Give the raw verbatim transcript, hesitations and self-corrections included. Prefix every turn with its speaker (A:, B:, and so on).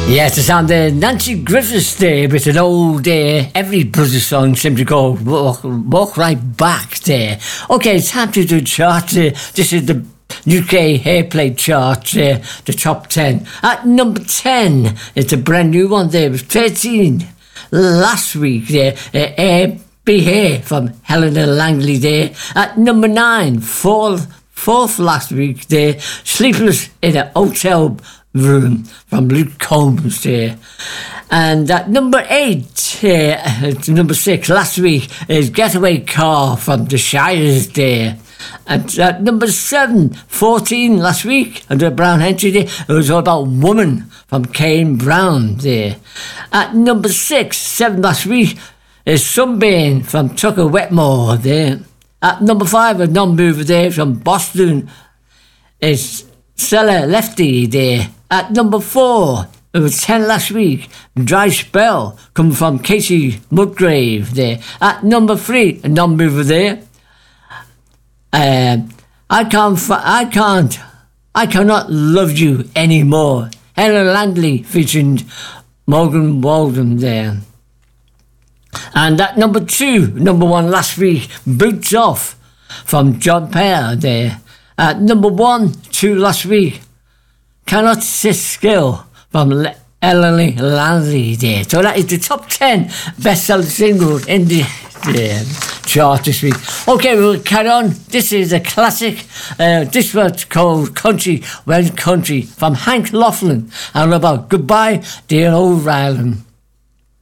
A: Yes, it's on the Nancy Griffiths Day with an old uh, Every Brothers song seems to go walk, walk right back there. Okay, it's time to do chart. Uh, this is the U K Airplay chart, uh, the top ten. At number ten, it's a brand new one there. It was thirteen last week there. Uh, Air Be Here from Helena Langley there. At number nine, fourth, fourth last week there. Sleepless in a Hotel Room from Luke Combs there. And at number eight, uh, number six last week is Getaway Car from the Shires there. And at number seven, fourteen last week under Brown Entry there, it was all about Woman from Kane Brown there. At number six, seven last week is Sunburn from Tucker Wetmore there. At number five, a non-mover there from Boston is Stella Lefty there. At number four, it was ten last week, Dry Spell, coming from Casey Musgrave there. At number three, a non-mover there. Uh, I can't, I can't, I cannot love you anymore. Helen Langley featuring Morgan Walden there. And at number two, number one last week, Boots Off from John Pear there. At number one, two last week, Cannot Sit Still from Le- Ellery Langley there. So that is the top ten best-selling singles in the uh, chart this week. Okay, we'll carry on. This is a classic. Uh, this was called Country When Country from Hank Laughlin. And about Goodbye, Dear Old Ryland.